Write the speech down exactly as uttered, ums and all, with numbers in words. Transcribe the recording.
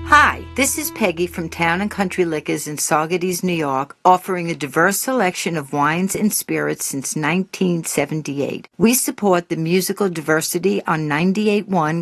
Hi, this is Peggy from Town and Country Liquors in Saugerties, New York, offering a diverse selection of wines and spirits since nineteen seventy-eight. We support the musical diversity on ninety-eight point one